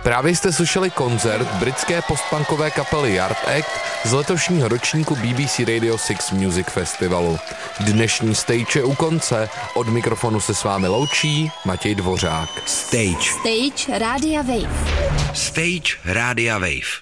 Právě jste slyšeli koncert britské postpunkové kapely Yard Act z letošního ročníku BBC Radio 6 Music Festivalu. Dnešní stage je u konce. Od mikrofonu se s vámi loučí Matěj Dvořák. Stage Rádia Wave. Stage Rádia Wave.